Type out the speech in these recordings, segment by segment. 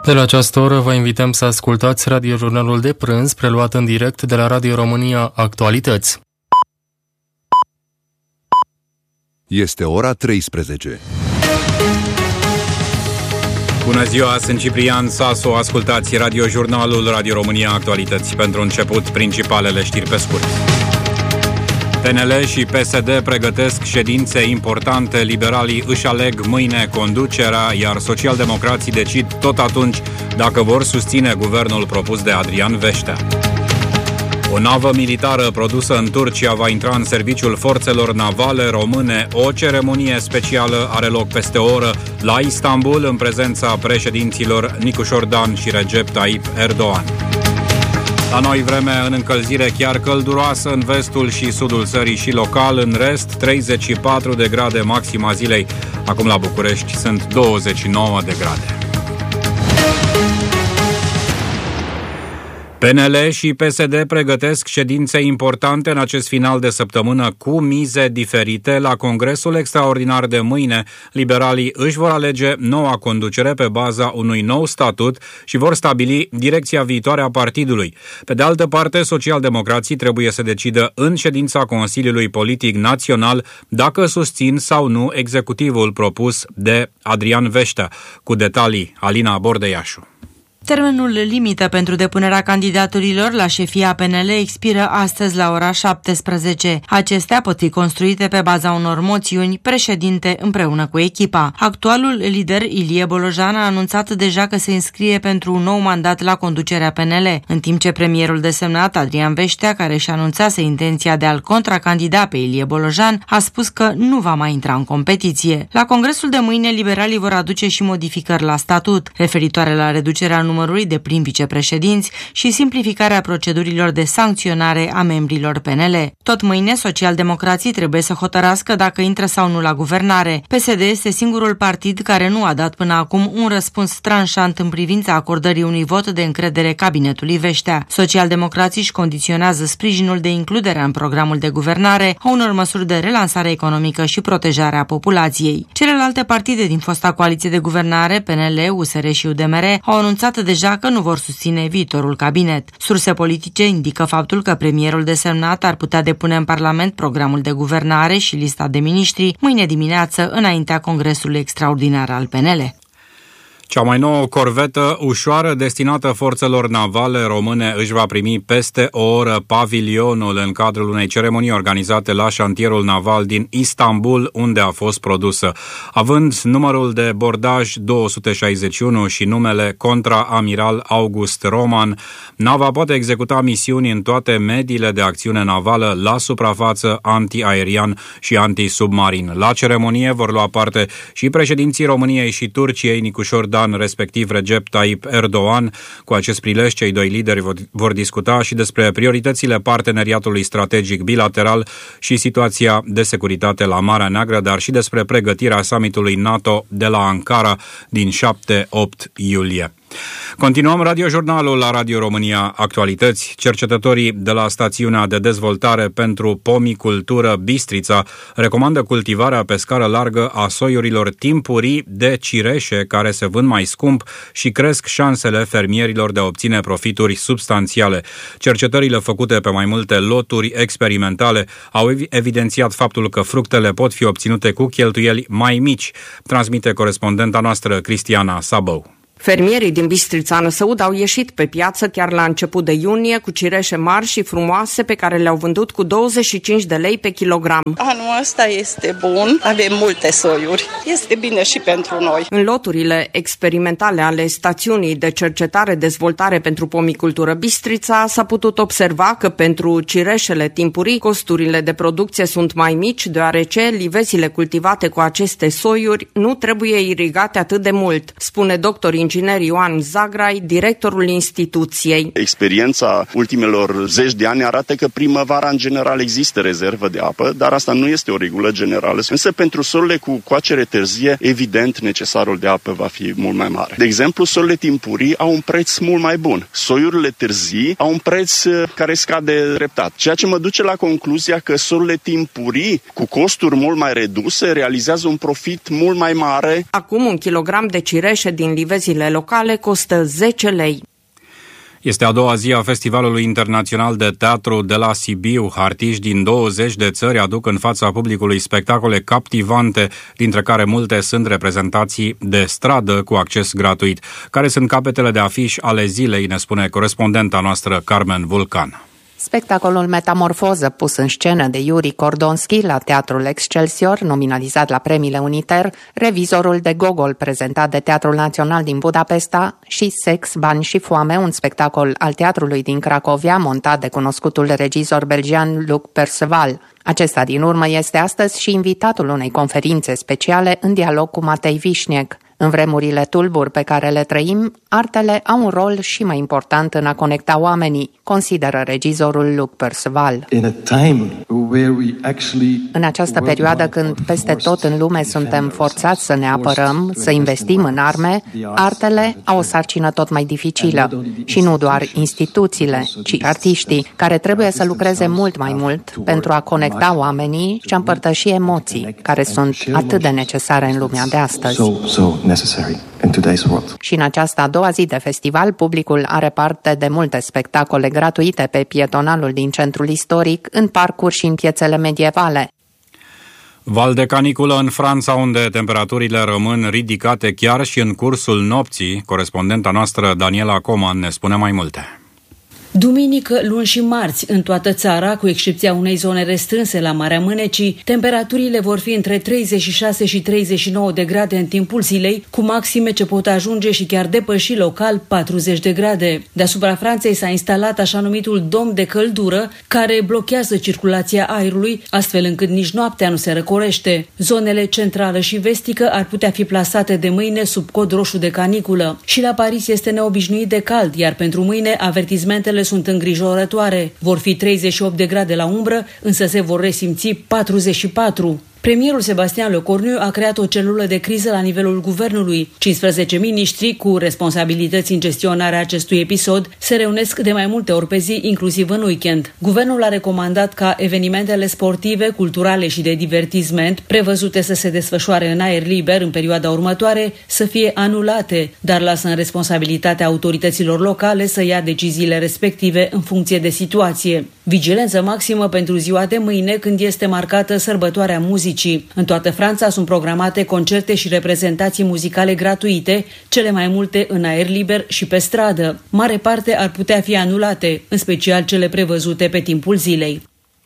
De la această oră vă invităm să ascultați radiojurnalul de prânz preluat în direct de la Radio România Actualități. Este ora 13. Bună ziua, sunt Ciprian Sasu, ascultați radiojurnalul Radio România Actualități. Pentru început, principalele știri pe scurt. PNL și PSD pregătesc ședințe importante, liberalii își aleg mâine conducerea, iar socialdemocrații decid tot atunci dacă vor susține guvernul propus de Adrian Veștea. O navă militară produsă în Turcia va intra în serviciul forțelor navale române. O ceremonie specială are loc peste o oră la Istanbul, în prezența președinților Nicu Șordan și Recep Tayyip Erdogan. La noi vreme în încălzire chiar călduroasă în vestul și sudul țării și local, în rest 34 de grade maxima zilei. Acum la București sunt 29 de grade. PNL și PSD pregătesc ședințe importante în acest final de săptămână cu mize diferite. La Congresul Extraordinar de mâine, liberalii își vor alege noua conducere pe baza unui nou statut și vor stabili direcția viitoare a partidului. Pe de altă parte, socialdemocrații trebuie să decidă în ședința Consiliului Politic Național dacă susțin sau nu executivul propus de Adrian Veștea. Cu detalii, Alina Bordeiașu. Termenul limită pentru depunerea candidaturilor la șefia PNL expiră astăzi la ora 17. Acestea pot fi construite pe baza unor moțiuni, președinte împreună cu echipa. Actualul lider Ilie Bolojan a anunțat deja că se înscrie pentru un nou mandat la conducerea PNL, în timp ce premierul desemnat Adrian Veștea, care și anunțase intenția de a-l contracandida pe Ilie Bolojan, a spus că nu va mai intra în competiție. La congresul de mâine, liberalii vor aduce și modificări la statut, referitoare la reducerea numărului de prim vicepreședinți și simplificarea procedurilor de sancționare a membrilor PNL. Tot mâine, socialdemocrații trebuie să hotărască dacă intră sau nu la guvernare. PSD este singurul partid care nu a dat până acum un răspuns tranșant în privința acordării unui vot de încredere cabinetului Veștea. Socialdemocrații își condiționează sprijinul de includere în programul de guvernare a unor măsuri de relansare economică și protejare a populației. Celelalte partide din fosta coaliție de guvernare, PNL, USR și UDMR, au anunțat deja că nu vor susține viitorul cabinet. Surse politice indică faptul că premierul desemnat ar putea depune în Parlament programul de guvernare și lista de miniștri mâine dimineață, înaintea Congresului Extraordinar al PNL. Cea mai nouă corvetă ușoară destinată forțelor navale române își va primi peste o oră pavilionul în cadrul unei ceremonii organizate la șantierul naval din Istanbul, unde a fost produsă. Având numărul de bordaj 261 și numele contraamiral August Roman, nava poate executa misiuni în toate mediile de acțiune navală la suprafață, antiaerian și antisubmarin. La ceremonie vor lua parte și președinții României și Turciei, Nicu Șordan, respectiv Recep Tayyip Erdogan. Cu acest prilej, cei doi lideri vor discuta și despre prioritățile parteneriatului strategic bilateral și situația de securitate la Marea Neagră, dar și despre pregătirea summitului NATO de la Ankara din 7-8 iulie. Continuăm radiojurnalul la Radio România Actualități. Cercetătorii de la Stațiunea de Dezvoltare pentru Pomicultură Bistrița recomandă cultivarea pe scară largă a soiurilor timpurii de cireșe, care se vând mai scump și cresc șansele fermierilor de a obține profituri substanțiale. Cercetările făcute pe mai multe loturi experimentale au evidențiat faptul că fructele pot fi obținute cu cheltuieli mai mici, transmite corespondenta noastră Cristiana Sabău. Fermierii din Bistrița Năsăud au ieșit pe piață chiar la început de iunie cu cireșe mari și frumoase pe care le-au vândut cu 25 de lei pe kilogram. Anul ăsta este bun, avem multe soiuri, este bine și pentru noi. În loturile experimentale ale Stațiunii de Cercetare-Dezvoltare pentru Pomicultură Bistrița s-a putut observa că pentru cireșele timpurii costurile de producție sunt mai mici, deoarece livezile cultivate cu aceste soiuri nu trebuie irigate atât de mult, spune doctor inginer Ioan Zagrai, directorul instituției. Experiența ultimelor zeci de ani arată că primăvara în general există rezervă de apă, dar asta nu este o regulă generală. Însă pentru solurile cu coacere târzie, evident necesarul de apă va fi mult mai mare. De exemplu, solurile timpurii au un preț mult mai bun. Soiurile târzii au un preț care scade treptat, ceea ce mă duce la concluzia că solurile timpurii cu costuri mult mai reduse realizează un profit mult mai mare. Acum un kilogram de cireșe din livezile producțiile locale costă 10 lei. Este a doua zi a Festivalului Internațional de Teatru de la Sibiu. Artiști din 20 de țări aduc în fața publicului spectacole captivante, dintre care multe sunt reprezentații de stradă cu acces gratuit. Care sunt capetele de afiș ale zilei, ne spune corespondenta noastră Carmen Vulcan. Spectacolul Metamorfoză, pus în scenă de Yuri Kordonski la Teatrul Excelsior, nominalizat la premiile Uniter, Revizorul de Gogol, prezentat de Teatrul Național din Budapesta, și Sex, Bani și Foame, un spectacol al teatrului din Cracovia, montat de cunoscutul regizor belgian Luc Perceval. Acesta din urmă este astăzi și invitatul unei conferințe speciale în dialog cu Matei Vișnec. În vremurile tulburi pe care le trăim, artele au un rol și mai important în a conecta oamenii, consideră regizorul Luc Perceval. În această perioadă când peste tot în lume suntem forțați să ne apărăm, să investim în arme, artele au o sarcină tot mai dificilă. Și nu doar instituțiile, ci artiștii, care trebuie să lucreze mult mai mult pentru a conecta oamenii și a împărtăși emoții, care sunt atât de necesare în lumea de astăzi. Și în această a doua zi de festival, publicul are parte de multe spectacole gratuite pe pietonalul din centrul istoric, în parcuri și în piețele medievale. Val de caniculă în Franța, unde temperaturile rămân ridicate chiar și în cursul nopții. Corespondenta noastră Daniela Coman ne spune mai multe. Duminică, luni și marți, în toată țara, cu excepția unei zone restrânse la Marea Mânecii, temperaturile vor fi între 36 și 39 de grade în timpul zilei, cu maxime ce pot ajunge și chiar depăși local 40 de grade. Deasupra Franței s-a instalat așa numitul dom de căldură, care blochează circulația aerului, astfel încât nici noaptea nu se răcorește. Zonele centrală și vestică ar putea fi plasate de mâine sub cod roșu de caniculă. Și la Paris este neobișnuit de cald, iar pentru mâine avertismentele sunt îngrijorătoare. Vor fi 38 de grade la umbră, însă se vor resimți 44. Premierul Sebastian Lecornu a creat o celulă de criză la nivelul guvernului. 15 miniștri cu responsabilități în gestionarea acestui episod se reunesc de mai multe ori pe zi, inclusiv în weekend. Guvernul a recomandat ca evenimentele sportive, culturale și de divertisment, prevăzute să se desfășoare în aer liber în perioada următoare, să fie anulate, dar lasă în responsabilitatea autorităților locale să ia deciziile respective în funcție de situație. Vigilență maximă pentru ziua de mâine, când este marcată sărbătoarea muzicii. În toată Franța sunt programate concerte și reprezentații muzicale gratuite, cele mai multe în aer liber și pe stradă. Mare parte ar putea fi anulate, în special cele prevăzute pe timpul zilei.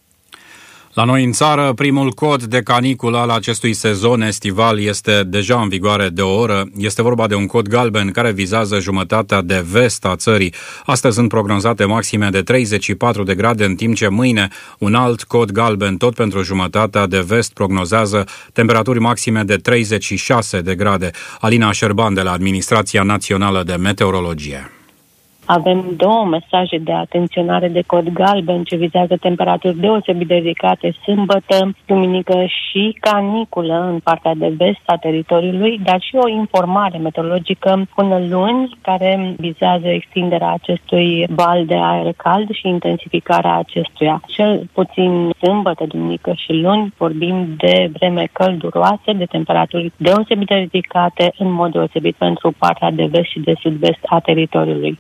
La noi în țară, primul cod de caniculă al acestui sezon estival este deja în vigoare de o oră. Este vorba de un cod galben care vizează jumătatea de vest a țării. Astăzi sunt prognozate maxime de 34 de grade, în timp ce mâine un alt cod galben, tot pentru jumătatea de vest, prognozează temperaturi maxime de 36 de grade. Alina Șerban de la Administrația Națională de Meteorologie. Avem două mesaje de atenționare de cod galben ce vizează temperaturi deosebit de ridicate sâmbătă, duminică și caniculă în partea de vest a teritoriului, dar și o informare meteorologică până luni care vizează extinderea acestui val de aer cald și intensificarea acestuia. Cel puțin sâmbătă, duminică și luni vorbim de vreme călduroasă, de temperaturi deosebit de ridicate, în mod deosebit pentru partea de vest și de sud-vest a teritoriului.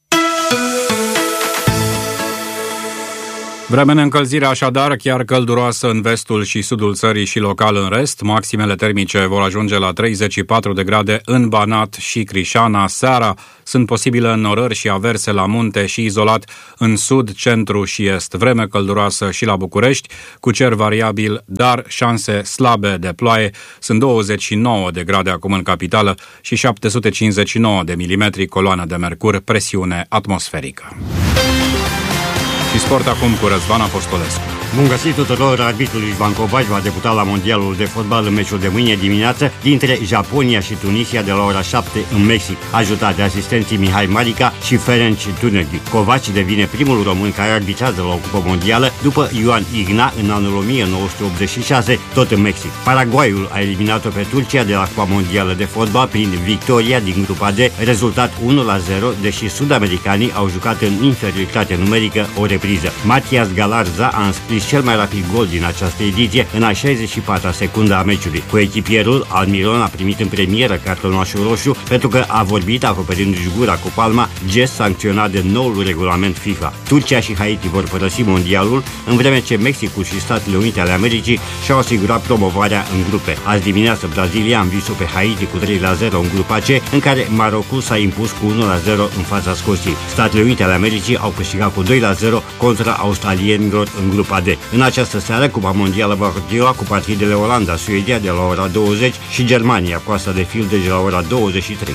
Vreme în încălzire așadar, chiar călduroasă în vestul și sudul țării și local în rest. Maximele termice vor ajunge la 34 de grade în Banat și Crișana. Seara sunt posibile înnorări și averse la munte și izolat în sud, centru și est. Vreme călduroasă și la București, cu cer variabil, dar șanse slabe de ploaie. Sunt 29 de grade acum în capitală și 759 de milimetri coloană de mercur, presiune atmosferică. Și sport acum cu Răzvan Apostolescu. Bun găsit tuturor! Arbitrul Ivan Covaci va debuta la Mondialul de Fotbal în meciul de mâine dimineață dintre Japonia și Tunisia de la ora 7 în Mexic, ajutat de asistenții Mihai Marica și Ferenc Tuneghi. Covaci devine primul român care arbitrează la o cupă mondială după Ioan Igna în anul 1986, tot în Mexic. Paraguayul a eliminat-o pe Turcia de la Cupa Mondială de Fotbal prin victoria din grupa D, rezultat 1-0, deși sud-americanii au jucat în inferioritate numerică o repriză. Matias Galarza a înscris înscris cel mai rapid gol din această ediție în a 64-a secundă a meciului. Cu echipierul, Almiron a primit în premieră cartonașul roșu pentru că a vorbit acoperindu-și gura cu palma, gest sancționat de noul regulament FIFA. Turcia și Haiti vor părăsi mondialul, în vreme ce Mexicul și Statele Unite ale Americii și-au asigurat promovarea în grupe. Azi dimineață Brazilia a învins-o pe Haiti cu 3-0 în grupa C, în care Marocul s-a impus cu 1-0 în fața Scoției. Statele Unite ale Americii au câștigat cu 2-0 contra australienilor în grupa D. În această seară, Cupa Mondială va continua cu partidele Olanda-Suedia de la ora 20 și Germania-Coasta de Fildeș la ora 23.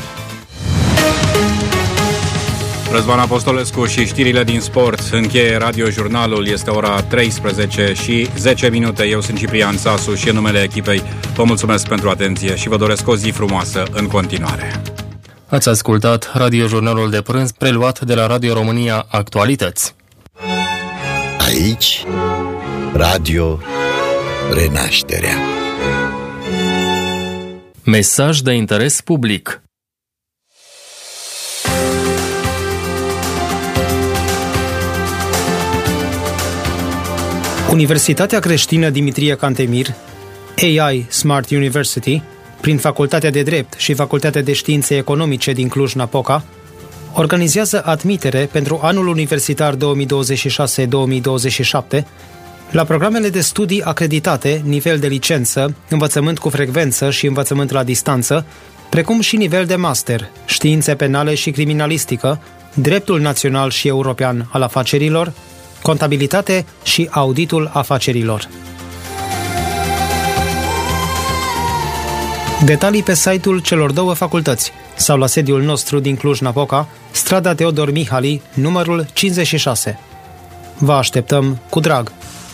Răzvan Apostolescu și știrile din sport. Încheie radiojurnalul, este ora 13 și 10 minute. Eu sunt Ciprian Sasu și în numele echipei vă mulțumesc pentru atenție și vă doresc o zi frumoasă în continuare. Ați ascultat radiojurnalul de prânz preluat de la Radio România Actualități. Aici, Radio Renașterea. Mesaj de interes public. Universitatea creștină Dimitrie Cantemir, AI Smart University, prin Facultatea de Drept și Facultatea de Științe Economice din Cluj-Napoca, organizează admitere pentru anul universitar 2026-2027 la programele de studii acreditate, nivel de licență, învățământ cu frecvență și învățământ la distanță, precum și nivel de master, științe penale și criminalistică, dreptul național și european al afacerilor, contabilitate și auditul afacerilor. Detalii pe site-ul celor două facultăți sau la sediul nostru din Cluj-Napoca, strada Teodor Mihali, numărul 56. Vă așteptăm cu drag!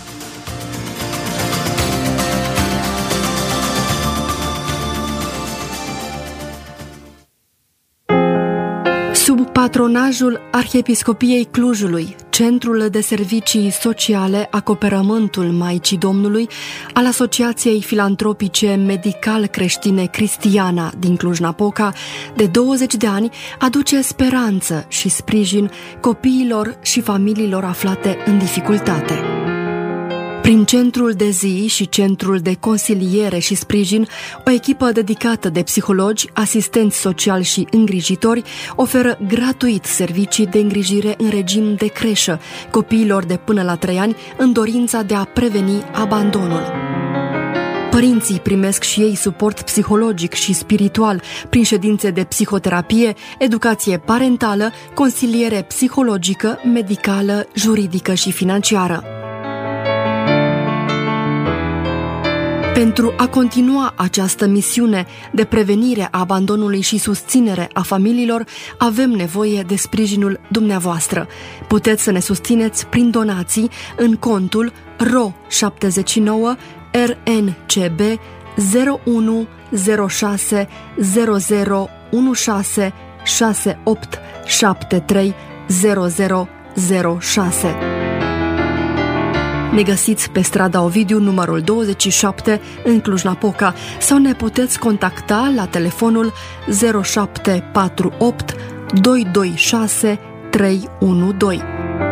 Sub patronajul Arhiepiscopiei Clujului, Centrul de Servicii Sociale Acoperământul Maicii Domnului al Asociației Filantropice Medical-Creștine Cristiana din Cluj-Napoca, de 20 de ani, aduce speranță și sprijin copiilor și familiilor aflate în dificultate. Prin centrul de zi și centrul de consiliere și sprijin, o echipă dedicată de psihologi, asistenți sociali și îngrijitori oferă gratuit servicii de îngrijire în regim de creșă copiilor de până la 3 ani în dorința de a preveni abandonul. Părinții primesc și ei suport psihologic și spiritual prin ședințe de psihoterapie, educație parentală, consiliere psihologică, medicală, juridică și financiară. Pentru a continua această misiune de prevenire a abandonului și susținere a familiilor, avem nevoie de sprijinul dumneavoastră. Puteți să ne susțineți prin donații în contul RO 79 RNCB 0106 0016 68 73 0006. Ne găsiți pe strada Ovidiu, numărul 27, în Cluj-Napoca, sau ne puteți contacta la telefonul 0748 226 312.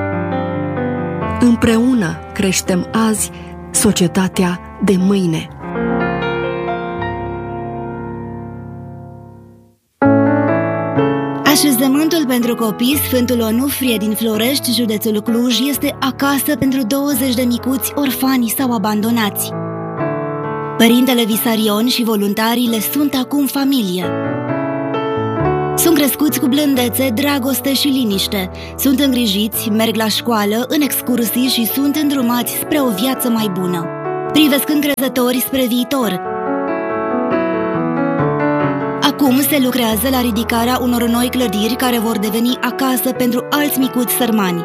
Împreună creștem azi societatea de mâine. Așezământul pentru copii Sfântul Onufrie din Florești, județul Cluj, este acasă pentru 20 de micuți orfani sau abandonați. Părintele Visarion și voluntarii le sunt acum familie. Sunt crescuți cu blândețe, dragoste și liniște. Sunt îngrijiți, merg la școală, în excursii și sunt îndrumați spre o viață mai bună. Privesc încrezători spre viitor. Acum se lucrează la ridicarea unor noi clădiri care vor deveni acasă pentru alți micuți sărmani.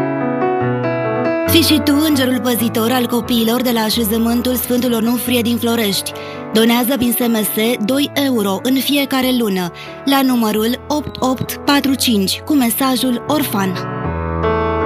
Fii și tu îngerul păzitor al copiilor de la așezământul Sfântul Onufrie din Florești. Donează prin SMS 2 euro în fiecare lună la numărul 8845 cu mesajul orfan.